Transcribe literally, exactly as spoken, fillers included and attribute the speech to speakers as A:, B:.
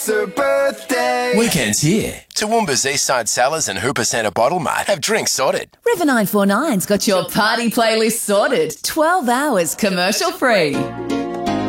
A: it's her birthday.
B: Weekends here. Toowoomba's Eastside Cellars and Hooper Centre Bottle Mart have drinks sorted.
C: River nine four nine's got your party playlist sorted. twelve hours commercial free.